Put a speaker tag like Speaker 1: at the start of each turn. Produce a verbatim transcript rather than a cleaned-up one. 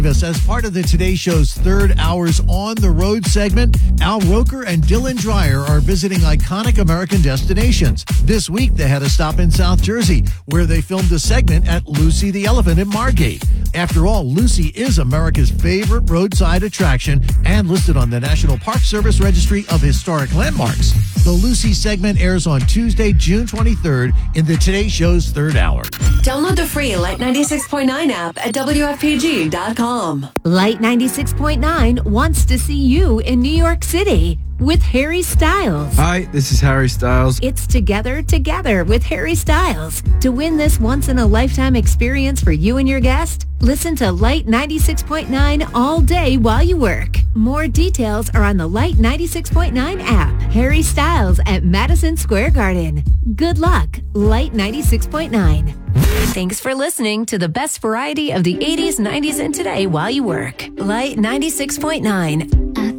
Speaker 1: As part of the Today Show's third Hours on the Road segment, Al Roker and Dylan Dreyer are visiting iconic American destinations. This week, they had a stop in South Jersey, where they filmed a segment at Lucy the Elephant in Margate. After all, Lucy is America's favorite roadside attraction and listed on the National Park Service Registry of Historic Landmarks. The Lucy segment airs on Tuesday, June twenty-third in the Today Show's third hour.
Speaker 2: Download the free Light ninety-six point nine app at W F P G dot com.
Speaker 3: Light ninety-six point nine wants to see you in New York City with Harry Styles.
Speaker 4: Hi, this is Harry Styles.
Speaker 3: It's Together Together with Harry Styles. To win this once-in-a-lifetime experience for you and your guest, listen to Light ninety-six point nine all day while you work. More details are on the Light ninety-six point nine app. Harry Styles at Madison Square Garden. Good luck, Light ninety-six point nine. Thanks for listening to the best variety of the eighties, nineties, and today while you work. Light ninety-six point nine.